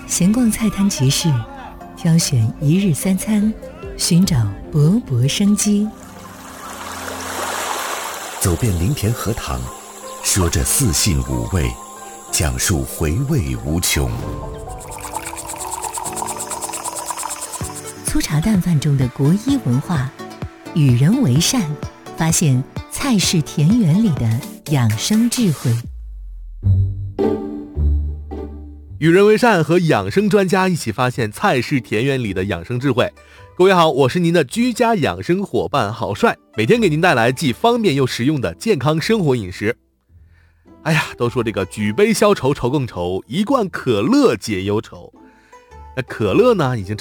闲逛菜摊集市，挑选一日三餐，寻找勃勃生机。 走遍林田荷塘，说着四性五味，讲述回味无穷。 粗茶淡饭中的国医文化，与人为善，发现菜式田园里的养生智慧。 与人为善和养生专家一起发现菜式田园里的养生智慧。各位好，我是您的居家养生伙伴郝帅，每天给您带来既方便又实用的健康生活饮食。哎呀，都说这个举杯消愁愁更愁，一罐可乐解忧愁。那可乐呢，已经